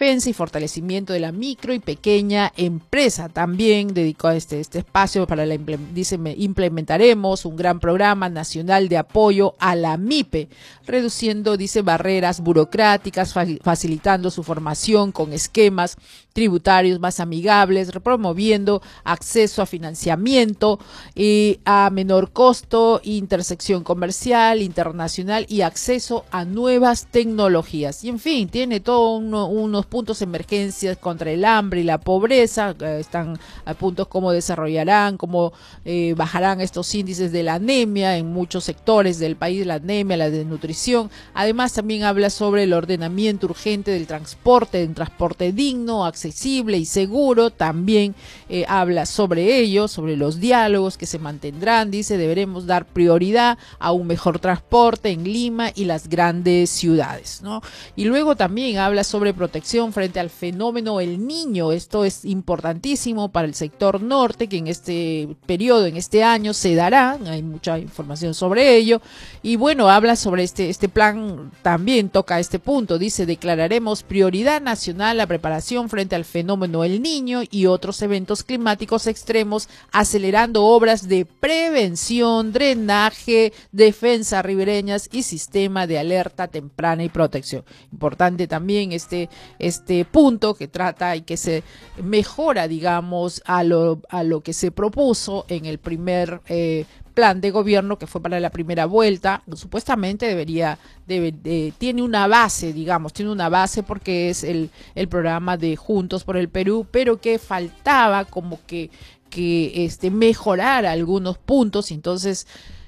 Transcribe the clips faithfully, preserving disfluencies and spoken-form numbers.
defensa y fortalecimiento de la micro y pequeña empresa. También dedicó a este, este espacio para la dice, implementaremos un gran programa nacional de apoyo a la MIPE, reduciendo, dice, barreras burocráticas, facilitando su formación con esquemas tributarios más amigables, promoviendo acceso a financiamiento y a menor costo, intersección comercial, internacional y acceso a nuevas tecnologías. Y en fin, tiene todos uno, unos puntos de emergencia contra el hambre y la pobreza, eh, están a puntos cómo desarrollarán, cómo eh, bajarán estos índices de la anemia en muchos sectores del país, la anemia, la desnutrición. Además también habla sobre el ordenamiento urgente del transporte, de un transporte digno, accesible y seguro. También eh, habla sobre ello, sobre los diálogos que se mantendrán. Dice, deberemos dar prioridad a un mejor transporte en Lima y las grandes ciudades, ¿no? Y luego también habla sobre protección frente al fenómeno El Niño. Esto es importantísimo para el sector norte, que en este periodo, en este año se dará. Hay mucha información sobre ello. Y bueno, habla sobre este, este plan, también toca este punto. Dice, declararemos prioridad nacional la preparación frente al fenómeno El Niño y otros eventos climáticos extremos, acelerando obras de prevención, drenaje, defensa ribereñas y sistema de alerta temprana y protección. Importante también este, este punto que trata y que se mejora, digamos, a lo, a lo que se propuso en el primer eh, plan de gobierno, que fue para la primera vuelta. Supuestamente debería, debe, de, tiene una base, digamos, tiene una base porque es el, el programa de Juntos por el Perú, pero que faltaba como que, que este, mejorar algunos puntos. Entonces,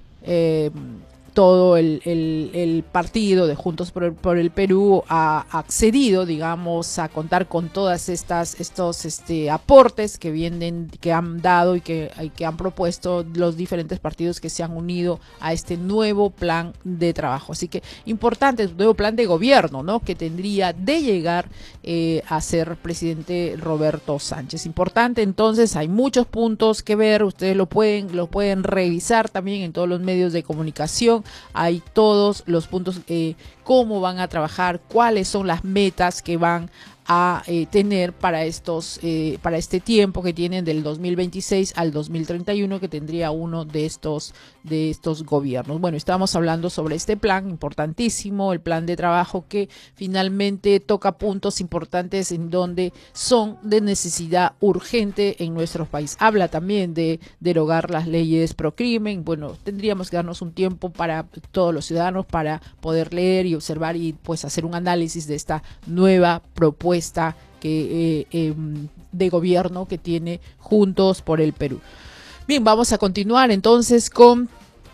eh, todo el, el, el partido de Juntos por el, por el Perú ha accedido, digamos, a contar con todas estas estos este, aportes que vienen, que han dado y que, y que han propuesto los diferentes partidos que se han unido a este nuevo plan de trabajo. Así que importante, el nuevo plan de gobierno, ¿no?, que tendría de llegar eh, a ser presidente Roberto Sánchez. Importante, entonces, hay muchos puntos que ver, ustedes lo pueden, lo pueden revisar también en todos los medios de comunicación. Hay todos los puntos, eh, cómo van a trabajar, cuáles son las metas que van a eh, tener para estos eh, para este tiempo que tienen del dos mil veintiséis al dos mil treinta y uno, que tendría uno de estos de estos gobiernos. Bueno, estamos hablando sobre este plan importantísimo, el plan de trabajo, que finalmente toca puntos importantes en donde son de necesidad urgente en nuestro país. Habla también de derogar las leyes pro crimen. Bueno, tendríamos que darnos un tiempo para todos los ciudadanos para poder leer y observar y pues hacer un análisis de esta nueva propuesta que, eh, eh, de gobierno que tiene Juntos por el Perú. Bien, vamos a continuar entonces con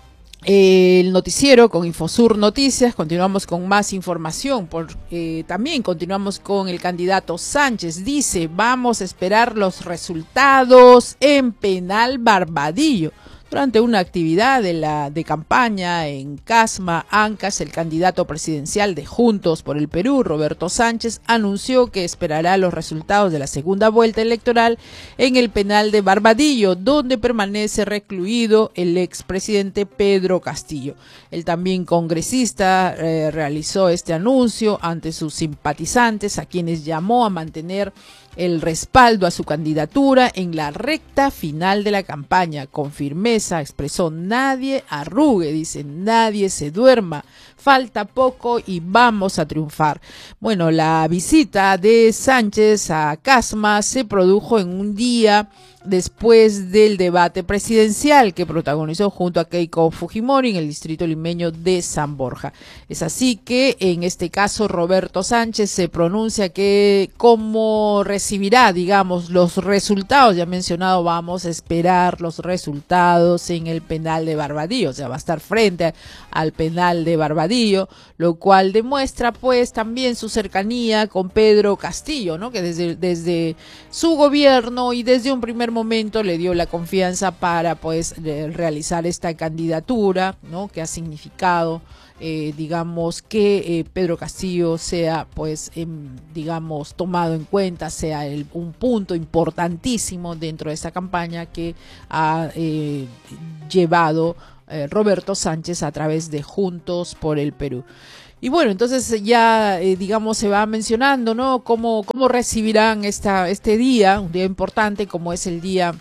eh, el noticiero, con Infosur Noticias. Continuamos con más información. Por, eh, también continuamos con el candidato Sánchez. Dice, vamos a esperar los resultados en Penal Barbadillo. Durante una actividad de, la, de campaña en Casma, Ancash, el candidato presidencial de Juntos por el Perú, Roberto Sánchez, anunció que esperará los resultados de la segunda vuelta electoral en el penal de Barbadillo, donde permanece recluido el expresidente Pedro Castillo. El también congresista eh, realizó este anuncio ante sus simpatizantes, a quienes llamó a mantener el respaldo a su candidatura en la recta final de la campaña. Con firmeza expresó: nadie arrugue, dice, nadie se duerma, falta poco y vamos a triunfar. Bueno, la visita de Sánchez a Casma se produjo en un día después del debate presidencial que protagonizó junto a Keiko Fujimori en el distrito limeño de San Borja. Es así que en este caso Roberto Sánchez se pronuncia que cómo recibirá, digamos, los resultados. Ya mencionado, vamos a esperar los resultados en el penal de Barbadillo, o sea, va a estar frente al penal de Barbadillo, lo cual demuestra pues también su cercanía con Pedro Castillo, ¿no?, que desde, desde su gobierno y desde un primer momento le dio la confianza para pues realizar esta candidatura, ¿no?, que ha significado eh, digamos que eh, Pedro Castillo sea pues eh, digamos tomado en cuenta, sea el, un punto importantísimo dentro de esta campaña que ha eh, llevado eh, Roberto Sánchez a través de Juntos por el Perú. Y bueno, entonces ya, eh, digamos, se va mencionando, ¿no? Cómo, cómo recibirán esta, este día, un día importante como es el día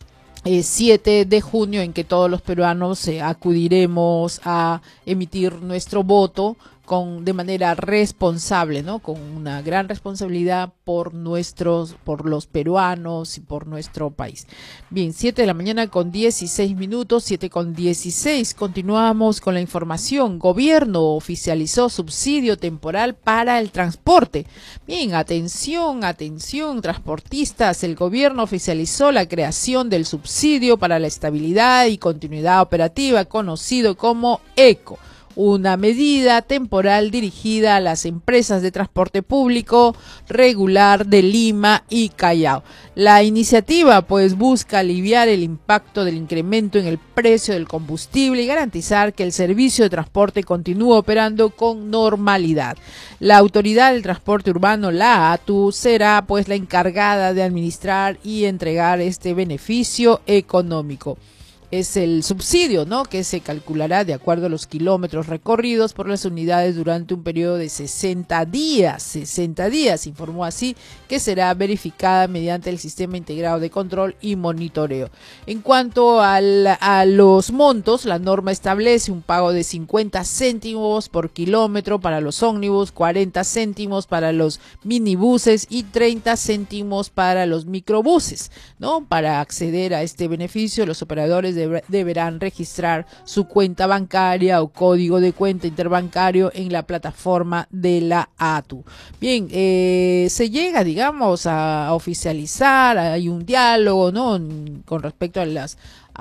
eh, siete de junio, en que todos los peruanos eh, acudiremos a emitir nuestro voto con, de manera responsable, ¿no? Con una gran responsabilidad por nuestros, por los peruanos y por nuestro país. Bien, siete de la mañana con dieciséis minutos, siete con dieciséis. Continuamos con la información. Gobierno oficializó subsidio temporal para el transporte. Bien, atención, atención, transportistas. El gobierno oficializó la creación del subsidio para la estabilidad y continuidad operativa, conocido como ECO. Una medida temporal dirigida a las empresas de transporte público regular de Lima y Callao. La iniciativa pues busca aliviar el impacto del incremento en el precio del combustible y garantizar que el servicio de transporte continúe operando con normalidad. La Autoridad del Transporte Urbano, la A T U, será pues la encargada de administrar y entregar este beneficio económico. Es el subsidio, ¿no?, que se calculará de acuerdo a los kilómetros recorridos por las unidades durante un periodo de sesenta días. sesenta días, informó así, que será verificada mediante el sistema integrado de control y monitoreo. En cuanto al, a los montos, la norma establece un pago de cincuenta céntimos por kilómetro para los ómnibus, cuarenta céntimos para los minibuses y treinta céntimos para los microbuses, ¿no? Para acceder a este beneficio, los operadores de deberán registrar su cuenta bancaria o código de cuenta interbancario en la plataforma de la A T U. Bien, eh, se llega, digamos, a oficializar, hay un diálogo, ¿no?, con respecto a las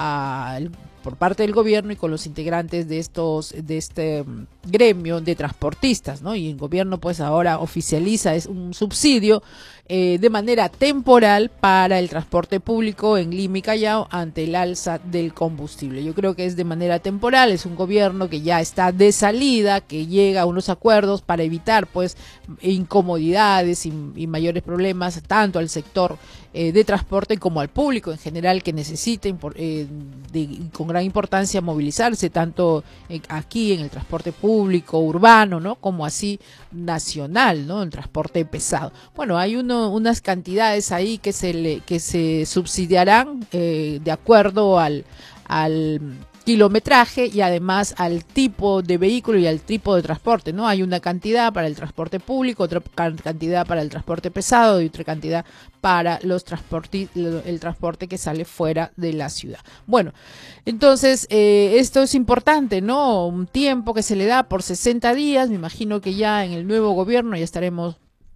a, por parte del gobierno y con los integrantes de estos de este um, gremio de transportistas, ¿no? Y el gobierno pues ahora oficializa es un subsidio eh, de manera temporal para el transporte público en Lima y Callao ante el alza del combustible. Yo creo que es de manera temporal, es un gobierno que ya está de salida, que llega a unos acuerdos para evitar pues incomodidades y, y mayores problemas tanto al sector eh, de transporte como al público en general, que necesita eh, de, con gran importancia movilizarse tanto eh, aquí en el transporte público urbano, ¿no?, como así nacional, ¿no?, el transporte pesado. Bueno, hay uno, unas cantidades ahí que se le, que se subsidiarán eh, de acuerdo al al kilometraje y además al tipo de vehículo y al tipo de transporte, ¿no? Hay una cantidad para el transporte público, otra cantidad para el transporte pesado y otra cantidad para los transporte, el transporte que sale fuera de la ciudad. Bueno, entonces eh, esto es importante, ¿no? Un tiempo que se le da por sesenta días, me imagino que ya en el nuevo gobierno ya estaremos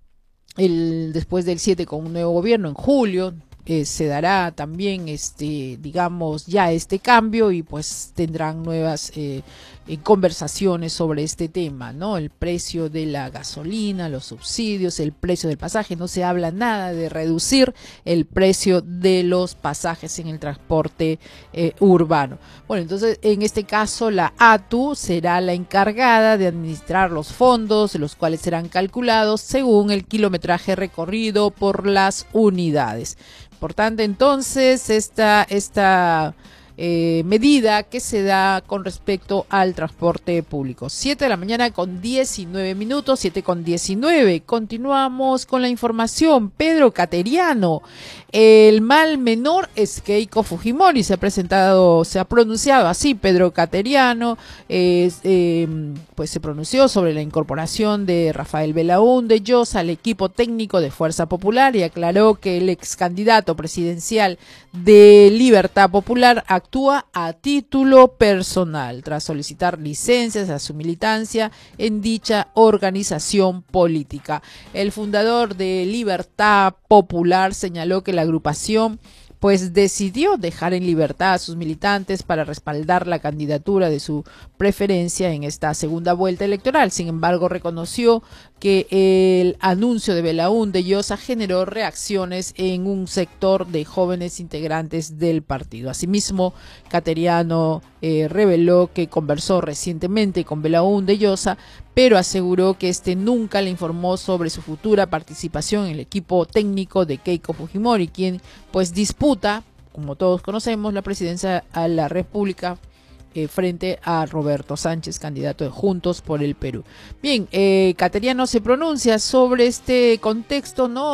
el, después del siete con un nuevo gobierno en julio. Eh, se dará también este digamos ya este cambio y pues tendrán nuevas eh, eh, conversaciones sobre este tema, ¿no? El precio de la gasolina, los subsidios, el precio del pasaje. No se habla nada de reducir el precio de los pasajes en el transporte eh, urbano. Bueno, entonces en este caso la A T U será la encargada de administrar los fondos, los cuales serán calculados según el kilometraje recorrido por las unidades. Importante entonces esta, esta eh, medida que se da con respecto al transporte público. siete de la mañana con diecinueve minutos, siete con diecinueve. Continuamos con la información. Pedro Kateriano, el mal menor es Keiko Fujimori. Se ha presentado, se ha pronunciado así Pedro Kateriano, eh, eh, pues se pronunció sobre la incorporación de Rafael Belaúnde Llosa al equipo técnico de Fuerza Popular y aclaró que el ex candidato presidencial de Libertad Popular actúa a título personal tras solicitar licencias a su militancia en dicha organización política. El fundador de Libertad Popular señaló que la agrupación pues decidió dejar en libertad a sus militantes para respaldar la candidatura de su preferencia en esta segunda vuelta electoral. Sin embargo, reconoció que el anuncio de Belaúnde Llosa generó reacciones en un sector de jóvenes integrantes del partido. Asimismo, Kateriano eh, reveló que conversó recientemente con Belaúnde Llosa, pero aseguró que este nunca le informó sobre su futura participación en el equipo técnico de Keiko Fujimori, quien pues disputa, como todos conocemos, la presidencia a la República eh, frente a Roberto Sánchez, candidato de Juntos por el Perú. Bien, eh, Cateriano se pronuncia sobre este contexto, ¿no?